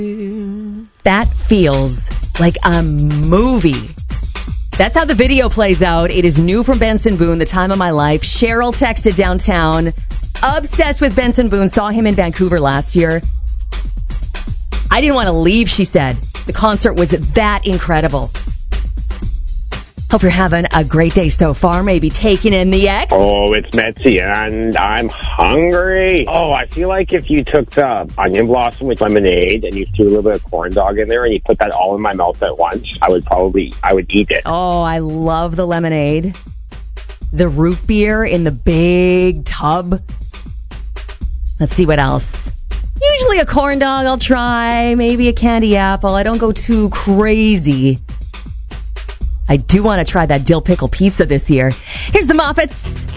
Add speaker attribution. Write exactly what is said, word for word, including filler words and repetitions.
Speaker 1: That feels like a movie. That's how the video plays out. It is new from Benson Boone, The Time of My Life. Cheryl texted downtown, obsessed with Benson Boone, saw him in Vancouver last year. I didn't want to leave, she said. The concert was that incredible. Hope you're having a great day so far. Maybe taking in the X.
Speaker 2: Oh, it's Metzi, and I'm hungry. Oh, I feel like if you took the onion blossom with lemonade and you threw a little bit of corn dog in there and you put that all in my mouth at once, I would probably, I would eat it.
Speaker 1: Oh, I love the lemonade. The root beer in the big tub. Let's see what else. Usually a corn dog I'll try. Maybe a candy apple. I don't go too crazy. I do want to try that dill pickle pizza this year. Here's the Moffats.